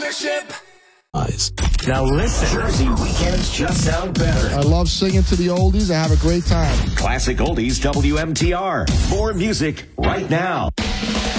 Starship. Now listen. Jersey weekends just sound better. I love singing to the oldies. I have a great time. Classic Oldies WMTR. More music right now.